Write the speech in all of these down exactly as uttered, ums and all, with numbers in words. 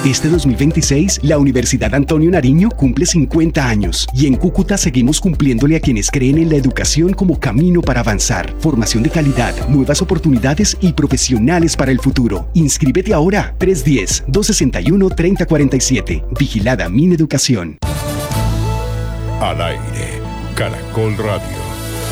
Este dos mil veintiséis, la Universidad Antonio Nariño cumple cincuenta años y en Cúcuta seguimos cumpliéndole a quienes creen en la educación como camino para avanzar. Formación de calidad, nuevas oportunidades y profesionales para el futuro. Inscríbete ahora, tres uno cero, dos seis uno, tres cero cuatro siete. Vigilada Mineducación. Al aire, Caracol Radio.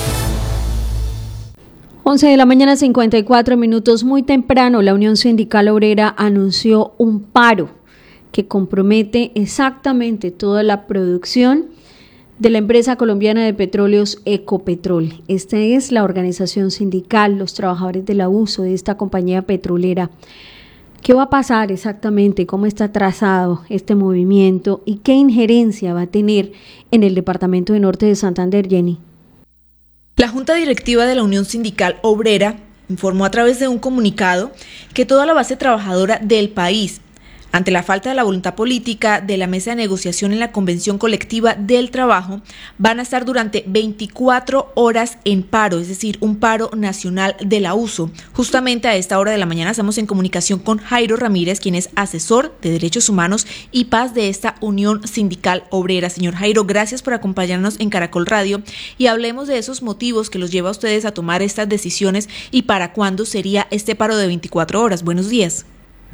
once de la mañana, cincuenta y cuatro minutos. Muy temprano, la Unión Sindical Obrera anunció un paro que compromete exactamente toda la producción de la empresa colombiana de petróleos Ecopetrol. Esta es la organización sindical, los trabajadores del abuso de esta compañía petrolera. ¿Qué va a pasar exactamente? ¿Cómo está trazado este movimiento? ¿Y qué injerencia va a tener en el departamento de Norte de Santander, Jenny? La Junta Directiva de la Unión Sindical Obrera informó a través de un comunicado que toda la base trabajadora del país, ante la falta de la voluntad política de la mesa de negociación en la Convención Colectiva del Trabajo, van a estar durante veinticuatro horas en paro, es decir, un paro nacional del abuso. Justamente a esta hora de la mañana estamos en comunicación con Jairo Ramírez, quien es asesor de Derechos Humanos y Paz de esta Unión Sindical Obrera. Señor Jairo, gracias por acompañarnos en Caracol Radio y hablemos de esos motivos que los lleva a ustedes a tomar estas decisiones y para cuándo sería este paro de veinticuatro horas. Buenos días.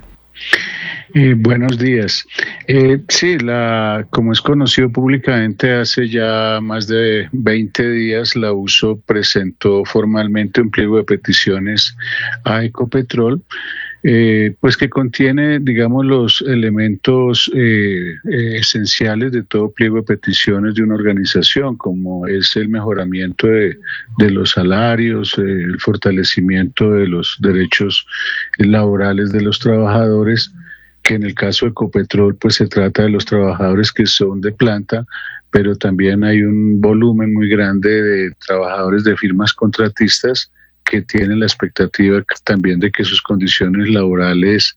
Eh, buenos días. Eh, sí, la, como es conocido públicamente, hace ya más de veinte días la U S O presentó formalmente un pliego de peticiones a Ecopetrol, eh, pues que contiene, digamos, los elementos eh, eh, esenciales de todo pliego de peticiones de una organización, como es el mejoramiento de, de los salarios, eh, el fortalecimiento de los derechos laborales de los trabajadores, que en el caso de Ecopetrol pues se trata de los trabajadores que son de planta, pero también hay un volumen muy grande de trabajadores de firmas contratistas que tienen la expectativa también de que sus condiciones laborales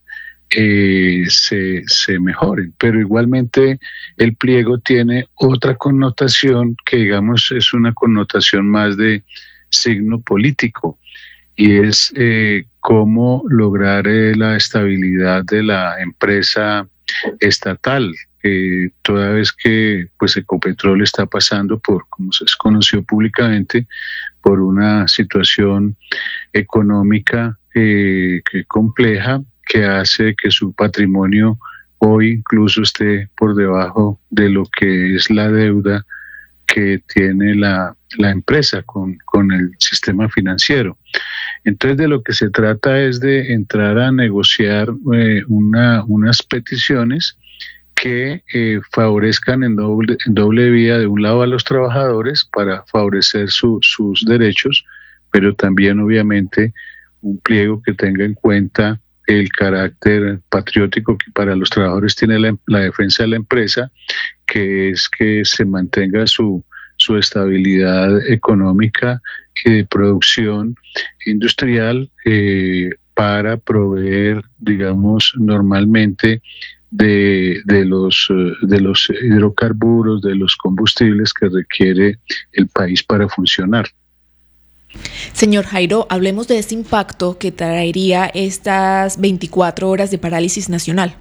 eh, se, se mejoren. Pero igualmente el pliego tiene otra connotación que, digamos, es una connotación más de signo político, y es eh, cómo lograr eh, la estabilidad de la empresa estatal, eh, toda vez que pues Ecopetrol está pasando por, como se conoció públicamente, por una situación económica eh, que compleja, que hace que su patrimonio hoy incluso esté por debajo de lo que es la deuda que tiene la, la empresa con, con el sistema financiero. Entonces, de lo que se trata es de entrar a negociar eh, una, unas peticiones que eh, favorezcan en doble, en doble vía, de un lado a los trabajadores para favorecer su, sus derechos, pero también obviamente un pliego que tenga en cuenta el carácter patriótico que para los trabajadores tiene la, la defensa de la empresa, que es que se mantenga su, su estabilidad económica y de producción industrial eh, para proveer, digamos, normalmente de, de, los, de los hidrocarburos, de los combustibles que requiere el país para funcionar. Señor Jairo, hablemos de este impacto que traería estas veinticuatro horas de parálisis nacional.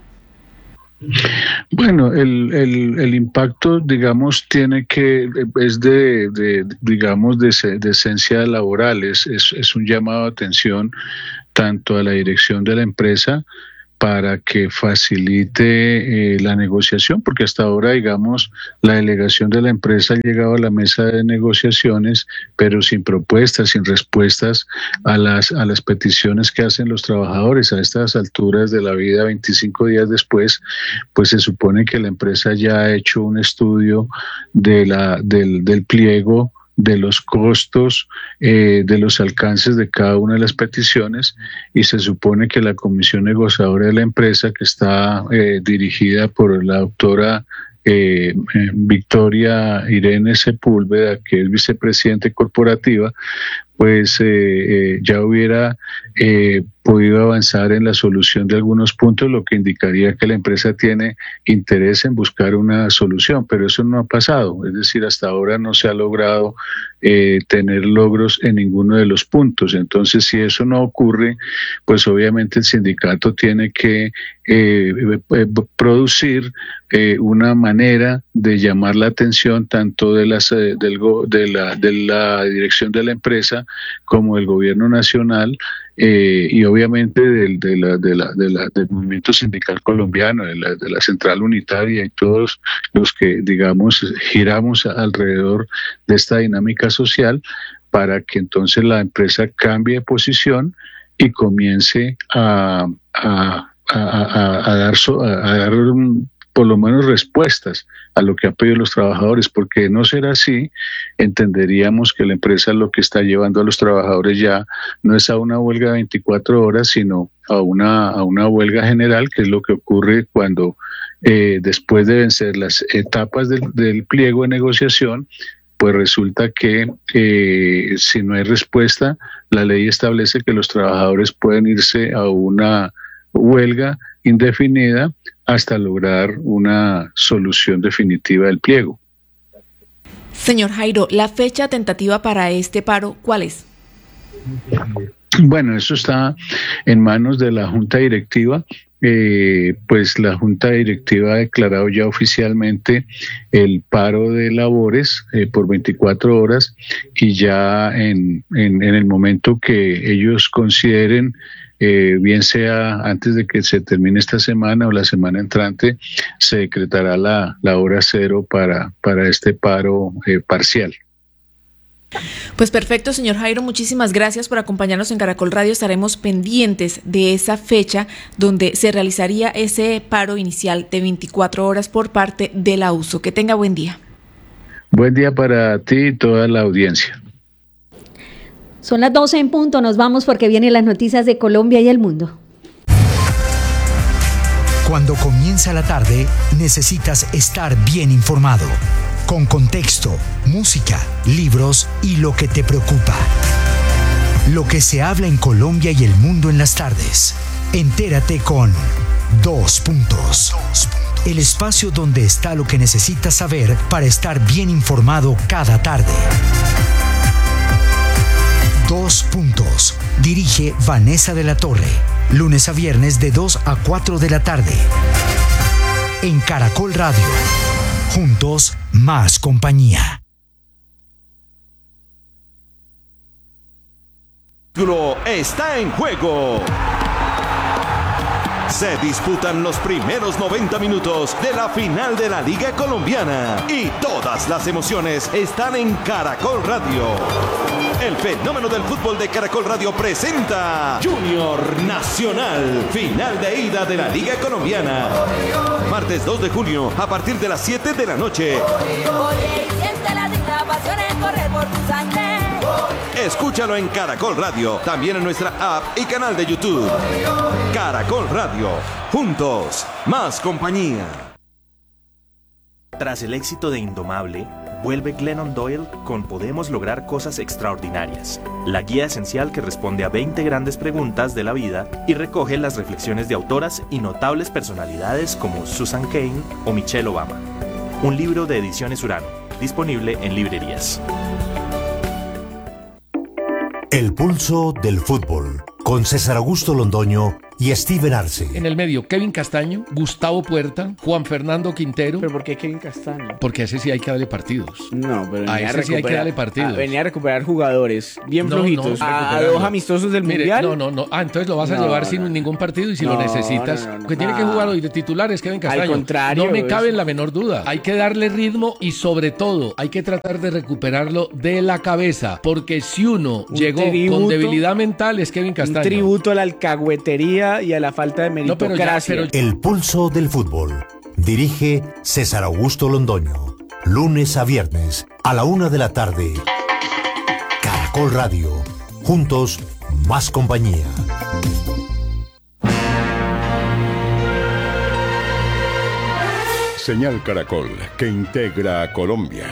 Bueno, el, el, el impacto, digamos, tiene que, es de, de digamos, de, de esencia laboral, es, es, es un llamado de atención tanto a la dirección de la empresa para que facilite eh, la negociación, porque hasta ahora, digamos, la delegación de la empresa ha llegado a la mesa de negociaciones, pero sin propuestas, sin respuestas a las, a las peticiones que hacen los trabajadores. A estas alturas de la vida, veinticinco días después, pues se supone que la empresa ya ha hecho un estudio de la, del, del pliego, de los costos, eh, de los alcances de cada una de las peticiones, y se supone que la comisión negociadora de la empresa, que está eh, dirigida por la doctora eh, eh, Victoria Irene Sepúlveda, que es vicepresidente corporativa, pues eh, eh, ya hubiera eh, podido avanzar en la solución de algunos puntos, lo que indicaría que la empresa tiene interés en buscar una solución, pero eso no ha pasado, es decir, hasta ahora no se ha logrado eh, tener logros en ninguno de los puntos. Entonces, si eso no ocurre, pues obviamente el sindicato tiene que eh, eh, producir eh, una manera de llamar la atención tanto de, las, eh, del, de, la, de la dirección de la empresa como del gobierno nacional, eh, y obviamente del, de la, de la, de la, del movimiento sindical colombiano, de la, de la central unitaria y todos los que, digamos, giramos alrededor de esta dinámica social, para que entonces la empresa cambie de posición y comience a, a, a, a, a dar, a dar un, por lo menos respuestas a lo que han pedido los trabajadores, porque de no ser así, entenderíamos que la empresa lo que está llevando a los trabajadores ya no es a una huelga de veinticuatro horas, sino a una, a una huelga general, que es lo que ocurre cuando eh, después de vencer las etapas del, del pliego de negociación, pues resulta que eh, si no hay respuesta, la ley establece que los trabajadores pueden irse a una huelga indefinida hasta lograr una solución definitiva del pliego. Señor Jairo, ¿la fecha tentativa para este paro cuál es? Bueno, eso está en manos de la Junta Directiva. Eh, pues la Junta Directiva ha declarado ya oficialmente el paro de labores eh, por veinticuatro horas, y ya en, en, en el momento que ellos consideren, eh, bien sea antes de que se termine esta semana o la semana entrante, se decretará la, la hora cero para, para este paro eh, parcial. Pues perfecto, señor Jairo, muchísimas gracias por acompañarnos en Caracol Radio. Estaremos pendientes de esa fecha donde se realizaría ese paro inicial de veinticuatro horas por parte de la U S O. Que tenga buen día. Buen día para ti y toda la audiencia. Son las doce en punto, nos vamos porque vienen las noticias de Colombia y el mundo. Cuando comienza la tarde, necesitas estar bien informado. Con contexto, música, libros y lo que te preocupa. Lo que se habla en Colombia y el mundo en las tardes. Entérate con Dos Puntos. El espacio donde está lo que necesitas saber para estar bien informado cada tarde. Dos Puntos. Dirige Vanessa de la Torre. Lunes a viernes de dos a cuatro de la tarde. En Caracol Radio. Juntos, más compañía. Está en juego. Se disputan los primeros noventa minutos de la final de la Liga Colombiana y todas las emociones están en Caracol Radio. El fenómeno del fútbol de Caracol Radio presenta Junior Nacional, final de ida de la Liga Colombiana. Martes dos de junio a partir de las siete de la noche. Escúchalo en Caracol Radio, también en nuestra app y canal de YouTube. Caracol Radio, juntos, más compañía. Tras el éxito de Indomable, vuelve Glennon Doyle con Podemos lograr cosas extraordinarias, la guía esencial que responde a veinte grandes preguntas de la vida y recoge las reflexiones de autoras y notables personalidades como Susan Cain o Michelle Obama. Un libro de Ediciones Urano, disponible en librerías. El pulso del fútbol, con César Augusto Londoño y Steven Arce. En el medio, Kevin Castaño, Gustavo Puerta, Juan Fernando Quintero. ¿Pero por qué Kevin Castaño? Porque a ese sí hay que darle partidos. No, pero a ese a sí hay que darle partidos. A, venía a recuperar jugadores bien no, flojitos. No, a, a dos amistosos del Mire, Mundial. No, no, no. Ah, entonces lo vas a no, llevar no. sin ningún partido y si no, lo necesitas. No, no, no, que tiene no. que jugar hoy de titular es Kevin Castaño. Al contrario. No me cabe es... la menor duda. Hay que darle ritmo y sobre todo hay que tratar de recuperarlo de la cabeza. Porque si uno un llegó tributo, con debilidad mental es Kevin Castaño. Un tributo a la alcahuetería y a la falta de meritocracia. No, pero ya, pero... El pulso del fútbol. Dirige César Augusto Londoño. Lunes a viernes a la una de la tarde. Caracol Radio. Juntos, más compañía. Señal Caracol, que integra a Colombia.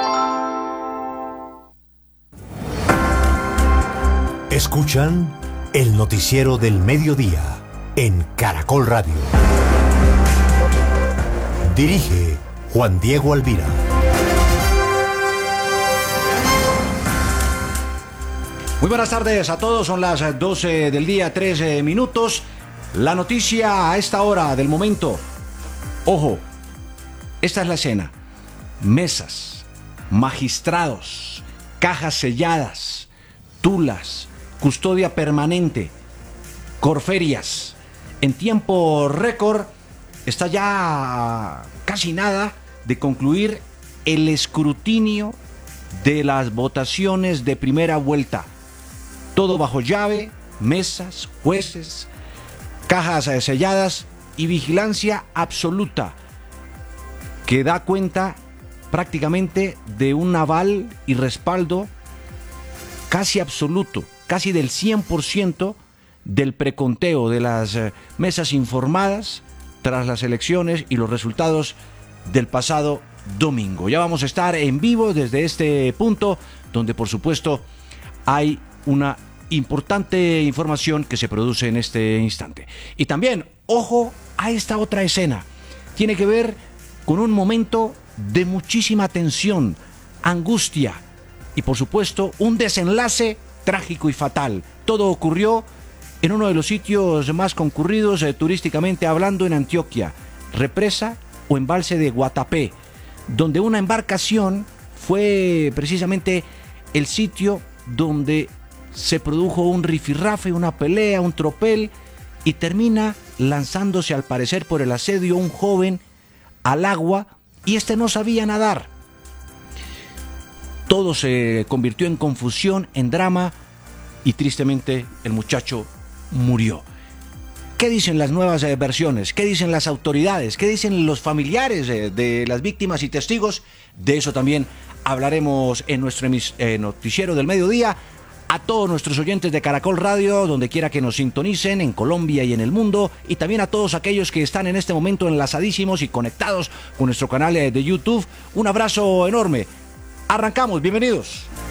Escuchan el noticiero del mediodía, en Caracol Radio. Dirige Juan Diego Alvira. Muy buenas tardes a todos, son las doce del día, trece minutos. La noticia a esta hora del momento. Ojo, esta es la escena. Mesas, magistrados, cajas selladas, tulas, custodia permanente, corferias. En tiempo récord está ya casi nada de concluir el escrutinio de las votaciones de primera vuelta. Todo bajo llave, mesas, jueces, cajas selladas y vigilancia absoluta que da cuenta prácticamente de un aval y respaldo casi absoluto, casi del cien por ciento del preconteo de las mesas informadas tras las elecciones y los resultados del pasado domingo. Ya vamos a estar en vivo desde este punto, donde por supuesto hay una importante información que se produce en este instante. Y también, ojo a esta otra escena. Tiene que ver con un momento de muchísima tensión, angustia y por supuesto un desenlace trágico y fatal. Todo ocurrió en uno de los sitios más concurridos eh, turísticamente hablando en Antioquia, represa o embalse de Guatapé, donde una embarcación fue precisamente el sitio donde se produjo un rifirrafe, una pelea, un tropel, y termina lanzándose al parecer por el asedio un joven al agua, y este no sabía nadar. Todo se convirtió en confusión, en drama, y tristemente el muchacho murió. ¿Qué dicen las nuevas eh, versiones? ¿Qué dicen las autoridades? ¿Qué dicen los familiares eh, de las víctimas y testigos? De eso también hablaremos en nuestro emis- eh, noticiero del mediodía. A todos nuestros oyentes de Caracol Radio, donde quiera que nos sintonicen, en Colombia y en el mundo, y también a todos aquellos que están en este momento enlazadísimos y conectados con nuestro canal de YouTube, un abrazo enorme. Arrancamos, bienvenidos.